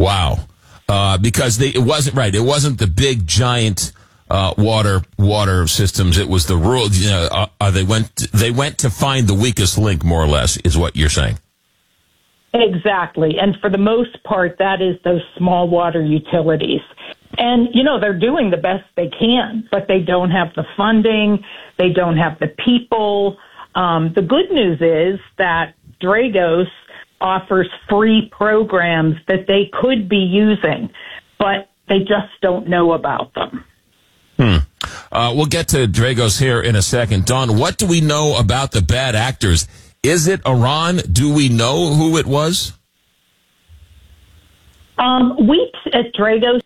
Wow. Because it wasn't right. It wasn't the big giant water systems. It was the rural. They went to find the weakest link, more or less, is what you're saying. Exactly. And for the most part, that is those small water utilities. And, they're doing the best they can, but they don't have the funding. They don't have the people. The good news is that Dragos offers free programs that they could be using, but they just don't know about them. We'll get to Dragos here in a second. Dawn, what do we know about the bad actors? Is it Iran? Do we know who it was? We at Dragos.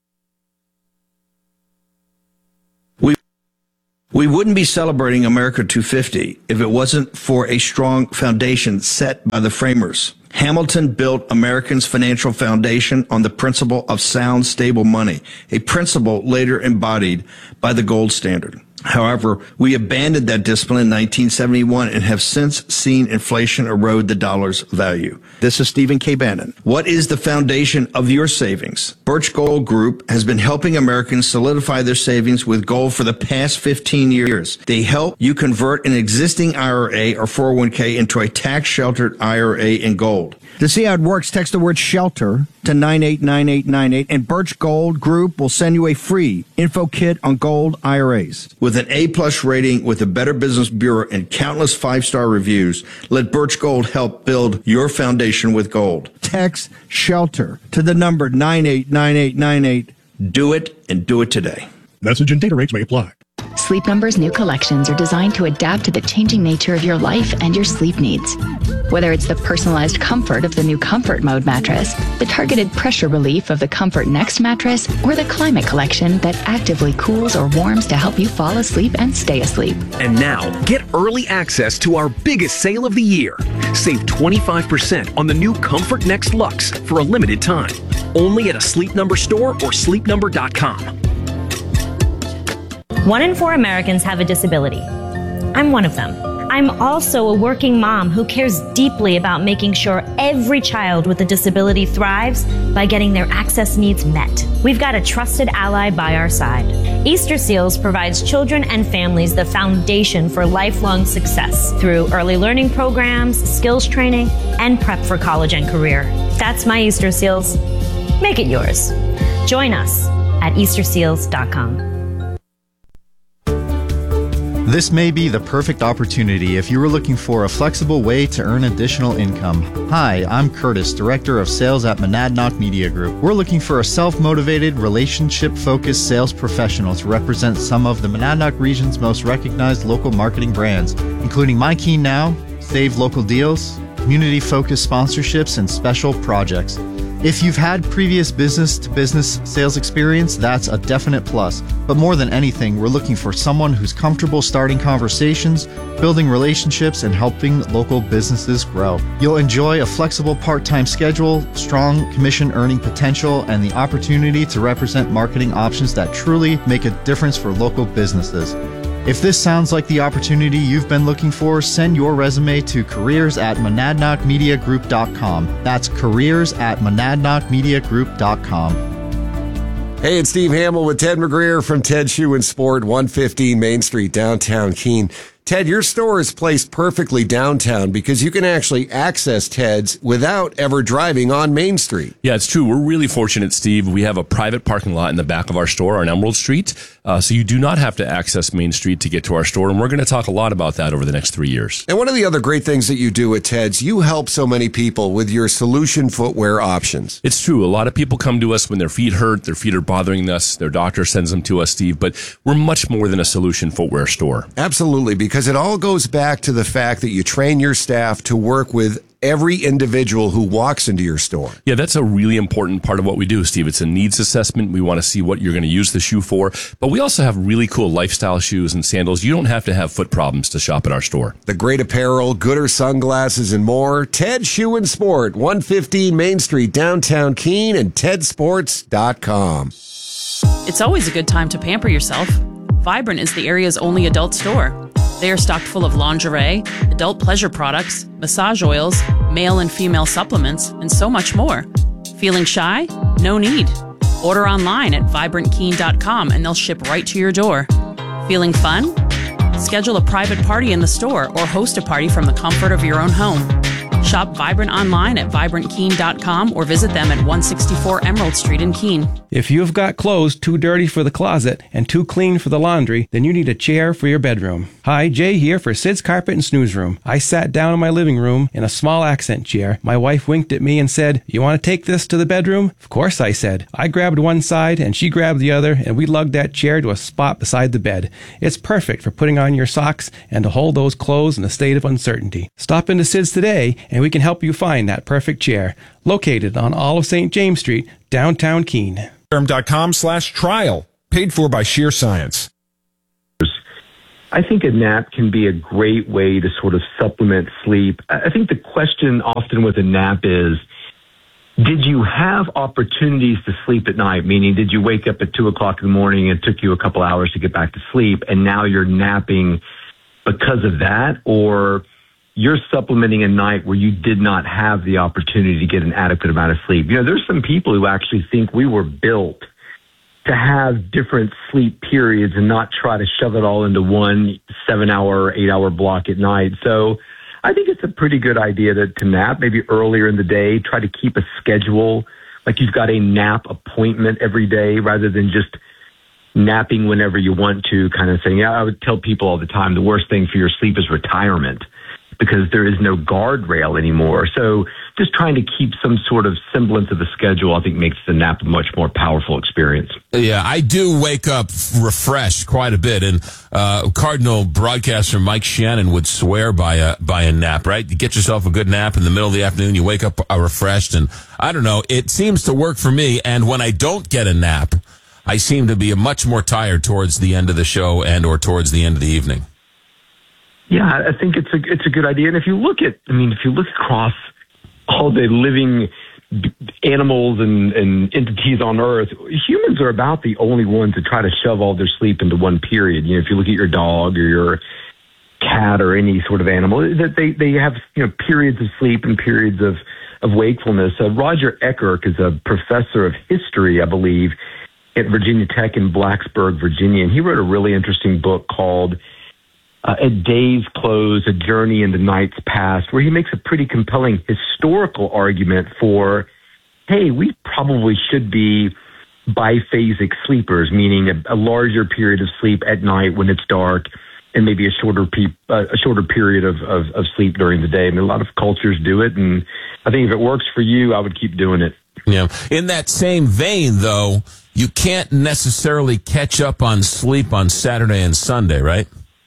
We wouldn't be celebrating America 250 if it wasn't for a strong foundation set by the framers. Hamilton built Americans' financial foundation on the principle of sound, stable money, a principle later embodied by the gold standard. However, we abandoned that discipline in 1971 and have since seen inflation erode the dollar's value. This is Stephen K. Bannon. What is the foundation of your savings? Birch Gold Group has been helping Americans solidify their savings with gold for the past 15 years. They help you convert an existing IRA or 401k into a tax-sheltered IRA in gold. To see how it works, text the word SHELTER to 989898, and Birch Gold Group will send you a free info kit on gold IRAs. With an A-plus rating with the Better Business Bureau and countless 5-star reviews, let Birch Gold help build your foundation with gold. Text SHELTER to the number 989898. Do it, and do it today. Message and data rates may apply. Sleep Number's new collections are designed to adapt to the changing nature of your life and your sleep needs. Whether it's the personalized comfort of the new Comfort Mode mattress, the targeted pressure relief of the Comfort Next mattress, or the Climate Collection that actively cools or warms to help you fall asleep and stay asleep. And now, get early access to our biggest sale of the year. Save 25% on the new Comfort Next Luxe for a limited time. Only at a Sleep Number store or sleepnumber.com. 1 in 4 Americans have a disability. I'm one of them. I'm also a working mom who cares deeply about making sure every child with a disability thrives by getting their access needs met. We've got a trusted ally by our side. Easter Seals provides children and families the foundation for lifelong success through early learning programs, skills training, and prep for college and career. That's my Easter Seals. Make it yours. Join us at easterseals.com. This may be the perfect opportunity if you are looking for a flexible way to earn additional income. Hi, I'm Curtis, Director of Sales at Monadnock Media Group. We're looking for a self-motivated, relationship-focused sales professional to represent some of the Monadnock region's most recognized local marketing brands, including My Key Now, Save Local Deals, community-focused sponsorships, and special projects. If you've had previous business-to-business sales experience, that's a definite plus. But more than anything, we're looking for someone who's comfortable starting conversations, building relationships, and helping local businesses grow. You'll enjoy a flexible part-time schedule, strong commission earning potential, and the opportunity to represent marketing options that truly make a difference for local businesses. If this sounds like the opportunity you've been looking for, send your resume to careers@monadnockmediagroup.com. That's careers@monadnockmediagroup.com. Hey, it's Steve Hamill with Ted McGreer from Ted Shoe and Sport, 115 Main Street, downtown Keene. Ted, your store is placed perfectly downtown because you can actually access Ted's without ever driving on Main Street. Yeah, it's true. We're really fortunate, Steve. We have a private parking lot in the back of our store on Emerald Street, so you do not have to access Main Street to get to our store, and we're going to talk a lot about that over the next 3 years. And one of the other great things that you do at Ted's, you help so many people with your solution footwear options. It's true. A lot of people come to us when their feet hurt, their feet are bothering us, their doctor sends them to us, Steve, but we're much more than a solution footwear store. Absolutely, because it all goes back to the fact that you train your staff to work with every individual who walks into your store. Yeah, that's a really important part of what we do, Steve. It's a needs assessment. We want to see what you're going to use the shoe for, but we also have really cool lifestyle shoes and sandals. You don't have to have foot problems to shop at our store. The great apparel, gooder sunglasses, and more. Ted Shoe and Sport, 115 Main Street, downtown Keene, and tedsports.com. It's always a good time to pamper yourself. Vibrant is the area's only adult store. They are stocked full of lingerie, adult pleasure products, massage oils, male and female supplements, and so much more. Feeling shy? No need. Order online at vibrantkeen.com and they'll ship right to your door. Feeling fun? Schedule a private party in the store or host a party from the comfort of your own home. Shop Vibrant online at vibrantkeen.com or visit them at 164 Emerald Street in Keene. If you've got clothes too dirty for the closet and too clean for the laundry, then you need a chair for your bedroom. Hi, Jay here for Sid's Carpet and Snooze Room. I sat down in my living room in a small accent chair. My wife winked at me and said, "You want to take this to the bedroom?" Of course, I said. I grabbed one side and she grabbed the other, and we lugged that chair to a spot beside the bed. It's perfect for putting on your socks and to hold those clothes in a state of uncertainty. Stop into Sid's today and we can help you find that perfect chair. Located on all of St. James Street, downtown Keene. .com/trial. Paid for by Sheer Science. I think a nap can be a great way to sort of supplement sleep. I think the question often with a nap is, did you have opportunities to sleep at night? Meaning, did you wake up at 2 o'clock in the morning and it took you a couple hours to get back to sleep, and now you're napping because of that? Or you're supplementing a night where you did not have the opportunity to get an adequate amount of sleep. You know, there's some people who actually think we were built to have different sleep periods and not try to shove it all into one 7-hour or 8-hour block at night. So I think it's a pretty good idea to nap maybe earlier in the day. Try to keep a schedule, like you've got a nap appointment every day rather than just napping whenever you want to kind of thing. Yeah, I would tell people all the time, the worst thing for your sleep is retirement, because there is no guardrail anymore. So just trying to keep some sort of semblance of a schedule, I think, makes the nap a much more powerful experience. Yeah, I do wake up refreshed quite a bit, and Cardinal broadcaster Mike Shannon would swear by a nap, right? You get yourself a good nap in the middle of the afternoon, you wake up refreshed, and I don't know, it seems to work for me, and when I don't get a nap, I seem to be much more tired towards the end of the show and or towards the end of the evening. Yeah, I think it's a good idea. And if you look across all the living animals and entities on Earth, humans are about the only ones that try to shove all their sleep into one period. You know, if you look at your dog or your cat or any sort of animal, that they have, you know, periods of sleep and periods of wakefulness. Roger Eckert is a professor of history, I believe, at Virginia Tech in Blacksburg, Virginia, and he wrote a really interesting book called At Day's Close, A Journey into Night's Past, where he makes a pretty compelling historical argument for, hey, we probably should be biphasic sleepers, meaning a larger period of sleep at night when it's dark and maybe a shorter period of sleep during the day. I mean, a lot of cultures do it, and I think if it works for you, I would keep doing it. Yeah. In that same vein, though, you can't necessarily catch up on sleep on Saturday and Sunday, right?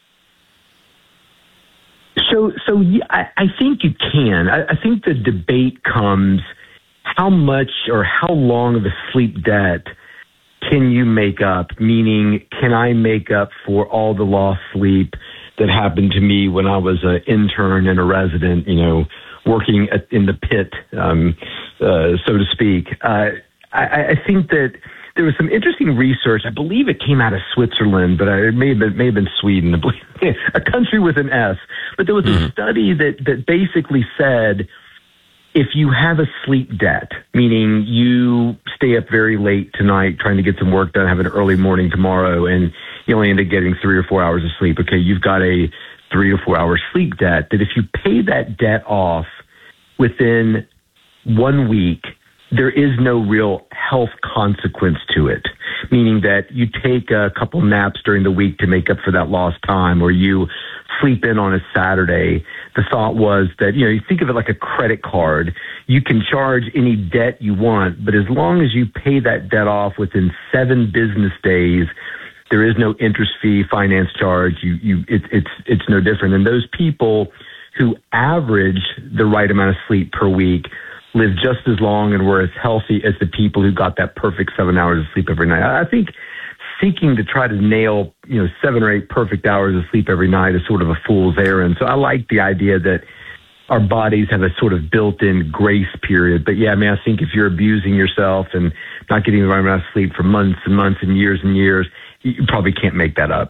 So yeah, I think you can. I think the debate comes, how much or how long of a sleep debt can you make up? Meaning, can I make up for all the lost sleep that happened to me when I was an intern and a resident, you know, working in the pit, so to speak? I think that there was some interesting research. I believe it came out of Switzerland, but it may have been Sweden, a country with an S. But there was a study that basically said, if you have a sleep debt, meaning you stay up very late tonight trying to get some work done, have an early morning tomorrow, and you only end up getting 3 or 4 hours of sleep, okay, you've got a 3 or 4 hour sleep debt, that if you pay that debt off within 1 week, there is no real health consequence to it, meaning that you take a couple naps during the week to make up for that lost time, or you sleep in on a Saturday. The thought was that, you know, you think of it like a credit card. You can charge any debt you want, but as long as you pay that debt off within 7 business days, there is no interest fee, finance charge. It's no different. And those people who average the right amount of sleep per week live just as long and were as healthy as the people who got that perfect 7 hours of sleep every night. I think seeking to try to nail, 7 or 8 perfect hours of sleep every night is sort of a fool's errand. So I like the idea that our bodies have a sort of built-in grace period. But yeah, I mean, I think if you're abusing yourself and not getting the right amount of sleep for months and months and years, you probably can't make that up.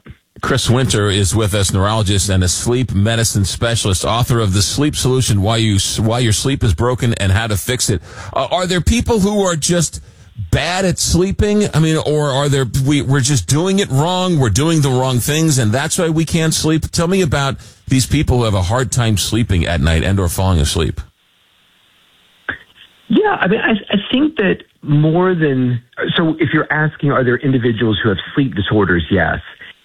Chris Winter is with us, neurologist and a sleep medicine specialist, author of The Sleep Solution, Why Your Sleep is Broken and How to Fix It. Are there people who are just bad at sleeping? I mean, or are there, we're just doing it wrong, we're doing the wrong things, and that's why we can't sleep? Tell me about these people who have a hard time sleeping at night and or falling asleep. Yeah, I mean, I think that more than, so if you're asking, are there individuals who have sleep disorders? Yes.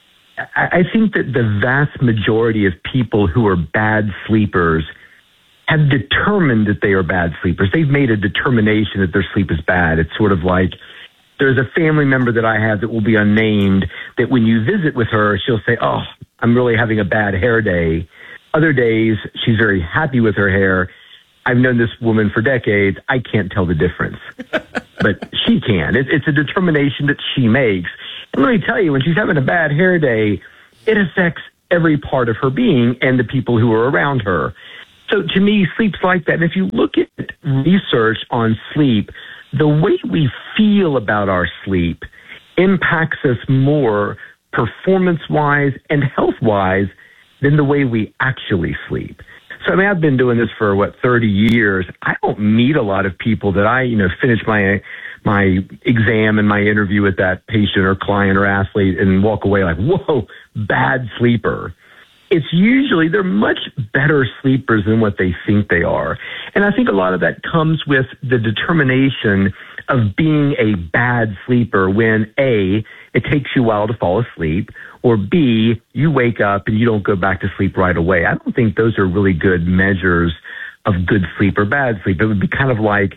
I think that the vast majority of people who are bad sleepers have determined that they are bad sleepers. They've made a determination that their sleep is bad. It's sort of like there's a family member that I have that will be unnamed that when you visit with her, she'll say, oh, I'm really having a bad hair day. Other days, she's very happy with her hair. I've known this woman for decades. I can't tell the difference, but she can. It's a determination that she makes. And let me tell you, when she's having a bad hair day, it affects every part of her being and the people who are around her. So to me, sleep's like that. And if you look at research on sleep, the way we feel about our sleep impacts us more performance-wise and health-wise than the way we actually sleep. So, I mean, I've been doing this for, 30 years. I don't meet a lot of people that I, finish my exam and my interview with that patient or client or athlete and walk away like, whoa, bad sleeper. It's usually they're much better sleepers than what they think they are. And I think a lot of that comes with the determination of being a bad sleeper when A, it takes you a while to fall asleep, or B, you wake up and you don't go back to sleep right away. I don't think those are really good measures of good sleep or bad sleep. It would be kind of like,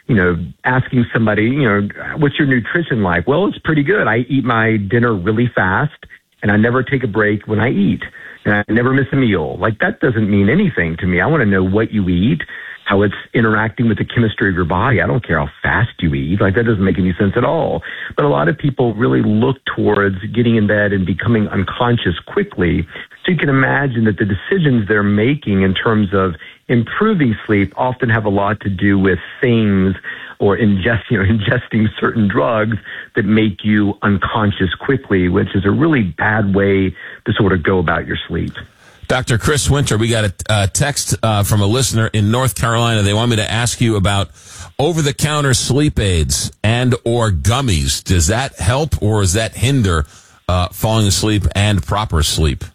asking somebody, what's your nutrition like? Well, it's pretty good. I eat my dinner really fast and I never take a break when I eat. And I never miss a meal. Like, that doesn't mean anything to me. I want to know what you eat, how it's interacting with the chemistry of your body. I don't care how fast you eat. Like, that doesn't make any sense at all. But a lot of people really look towards getting in bed and becoming unconscious quickly. So you can imagine that the decisions they're making in terms of improving sleep often have a lot to do with things or ingesting certain drugs that make you unconscious quickly, which is a really bad way to sort of go about your sleep. Dr. Chris Winter, we got a text from a listener in North Carolina. They want me to ask you about over-the-counter sleep aids and or gummies. Does that help or does that hinder falling asleep and proper sleep?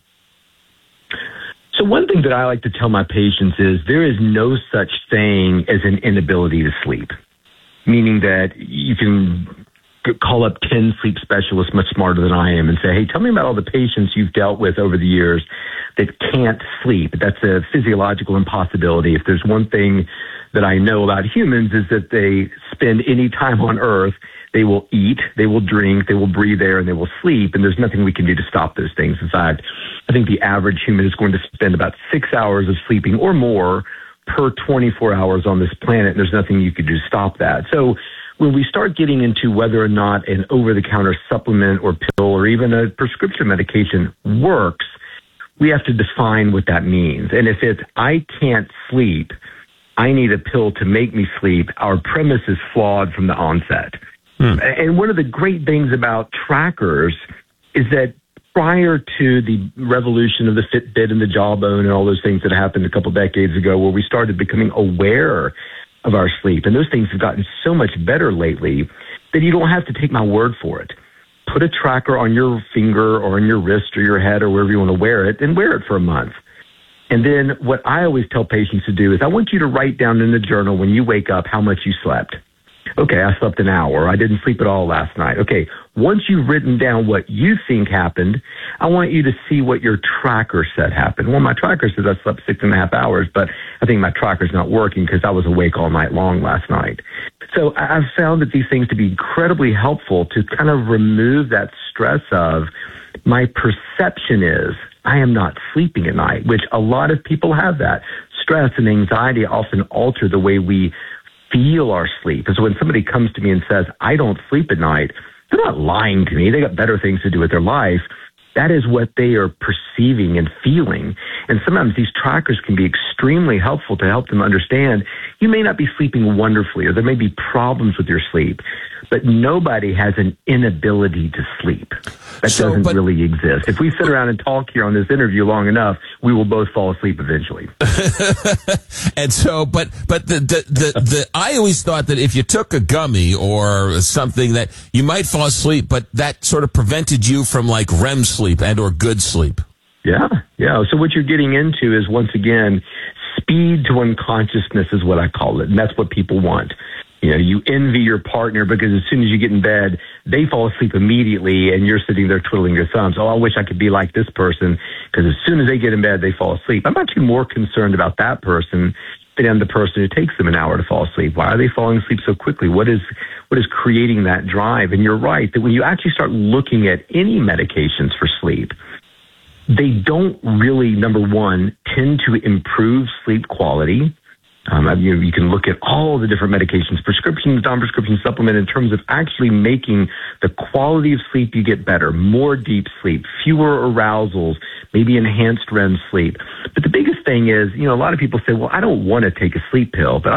So one thing that I like to tell my patients is there is no such thing as an inability to sleep, meaning that you can call up 10 sleep specialists much smarter than I am and say, hey, tell me about all the patients you've dealt with over the years that can't sleep. That's a physiological impossibility. If there's one thing that I know about humans is that they spend any time on earth, they will eat, they will drink, they will breathe air, and they will sleep, and there's nothing we can do to stop those things. In fact, I think the average human is going to spend about 6 hours of sleeping or more per 24 hours on this planet, and there's nothing you can do to stop that. So when we start getting into whether or not an over-the-counter supplement or pill or even a prescription medication works, we have to define what that means. And if it's, I can't sleep, I need a pill to make me sleep, our premise is flawed from the onset. And one of the great things about trackers is that prior to the revolution of the Fitbit and the Jawbone and all those things that happened a couple decades ago where we started becoming aware of our sleep, and those things have gotten so much better lately that you don't have to take my word for it. Put a tracker on your finger or on your wrist or your head or wherever you want to wear it and wear it for a month. And then what I always tell patients to do is I want you to write down in the journal when you wake up how much you slept. Okay, I slept an hour. I didn't sleep at all last night. Okay, once you've written down what you think happened, I want you to see what your tracker said happened. Well, my tracker says I slept 6.5 hours, but I think my tracker's not working because I was awake all night long last night. So I've found that these things to be incredibly helpful to kind of remove that stress of my perception is I am not sleeping at night, which a lot of people have that. Stress and anxiety often alter the way we feel our sleep. And so when somebody comes to me and says, I don't sleep at night, they're not lying to me. They got better things to do with their life. That is what they are perceiving and feeling. And sometimes these trackers can be extremely helpful to help them understand you may not be sleeping wonderfully or there may be problems with your sleep, but nobody has an inability to sleep. That doesn't really exist. If we sit around and talk here on this interview long enough, we will both fall asleep eventually. And so, but I always thought that if you took a gummy or something that you might fall asleep, but that sort of prevented you from like REM sleep and or good sleep. Yeah. So what you're getting into is, once again, speed to unconsciousness is what I call it. And that's what people want. You know, you envy your partner because as soon as you get in bed, they fall asleep immediately and you're sitting there twiddling your thumbs. Oh, I wish I could be like this person, because as soon as they get in bed, they fall asleep. I'm actually more concerned about that person than the person who takes them an hour to fall asleep. Why are they falling asleep so quickly? What is creating that drive? And you're right that when you actually start looking at any medications for sleep, they don't really, number one, tend to improve sleep quality. You can look at all the different medications, prescriptions, non-prescription, supplement, in terms of actually making the quality of sleep you get better, more deep sleep, fewer arousals, maybe enhanced REM sleep. But the biggest thing is, a lot of people say, well, I don't want to take a sleep pill, but